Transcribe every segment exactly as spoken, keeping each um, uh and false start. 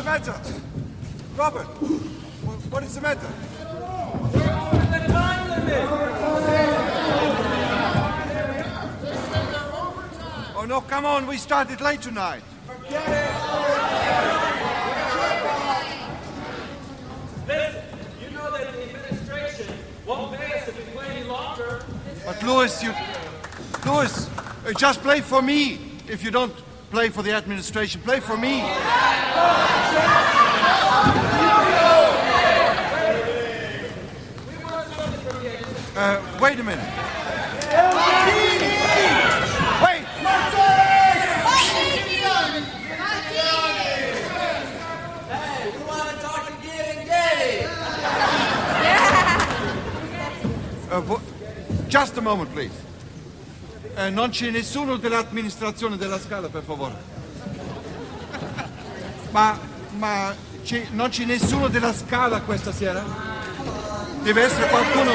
matter? Robert, what is the matter? Oh no, come on, we started late tonight. Listen, you know that the administration won't pay us if we play any longer. But Louis, you... Louis, uh, just play for me. If you don't play for the administration, play for me. Uh, wait a minute. Wait! We want to talk to Gary Gary. Uh, vo- just a moment, please. Eh, non c'è nessuno dell'amministrazione della Scala, per favore. Ma, ma c'è, non c'è nessuno della Scala questa sera? Deve essere qualcuno.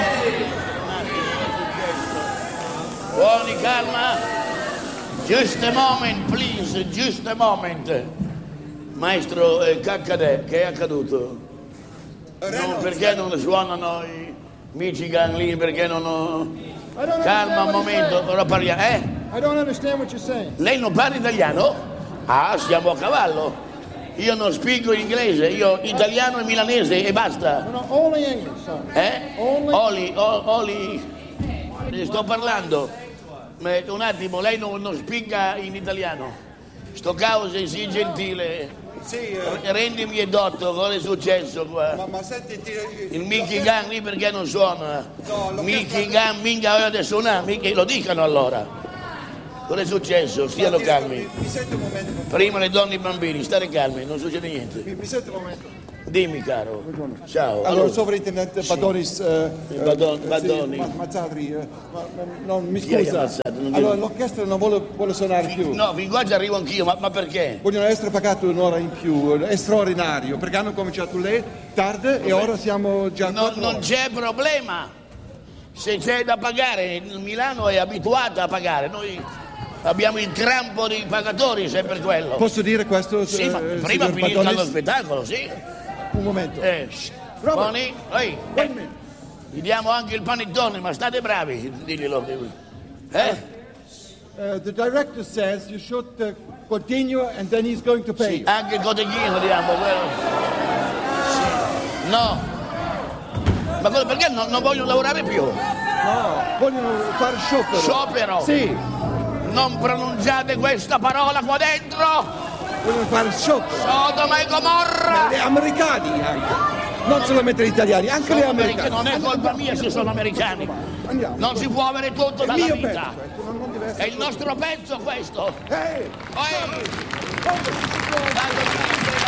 Buoni, calma. Just a moment, please, just a moment. Maestro eh, Caccadè, che è accaduto? No, perché non suonano i Michigan lì? Perché non ho... Calma un momento, ora parliamo. Eh? I don't understand what you're saying. Lei non parla italiano? Ah, siamo a cavallo. Io non spiego inglese, io italiano e milanese e basta. No, no, only English, son. Eh? Only- Oli, o- Oli, ne sto parlando. Ma un attimo, lei non, non spiega in italiano. Sto cause, sii gentile. Sì, eh, Rendimi edotto, cosa è successo qua? ma, ma senti, ti, Il Mickey Gun lì perché non suona? No, l'ho Mickey chiesto- Gun, minchia, ora adesso suona, Mickey, lo dicano allora. Cosa è successo? Stiano calmi. Mi, mi senti un momento? Prima le donne e i bambini, stare calmi, non succede niente. Mi, mi senti un momento? Dimmi, caro. Ciao. Allora, sovrintendente Badonis... eh, Badon- eh, Badoni. sì, ma- Mazzadri, eh, ma- ma- non, mi Chi hai scusa. ammazzato? Non devo- Allora, l'orchestra non vuole, vuole suonare più. No, fin qua ci arrivo anch'io, ma, ma perché? Vogliono essere pagati un'ora in più, è straordinario, perché hanno cominciato lei tardi e ora siamo già... No, quattro non ore. c'è problema. Se c'è da pagare, Milano è abituata a pagare. Noi abbiamo il crampo dei pagatori, sempre quello. Posso dire questo? Sì, ma eh, prima signor finisca Badonis? lo spettacolo, sì. Un momento. Eh, Robert. Boni, ehi, Wait a minute. gli diamo anche il panettone, ma state bravi, diglielo. Eh? Uh, the director says you should uh, continue and then he's going to pay Sì, you. anche il cotechino diamo, quello. Sì. No. Ma cosa- perché non, non vogliono lavorare più? No, vogliono fare sciopero. Sciopero? Sì, Non pronunciate questa parola qua dentro! vogliono fare sciopero. Sodoma e Gomorra! Gli americani anche. Non solamente gli italiani, anche gli Sono perché americani. non è colpa mia se sono americani. Andiamo. Non si può avere tutto È il dalla mio vita. pezzo, ecco, non, non deve È essere... il nostro pezzo questo. Ehi! Ehi! Tanto-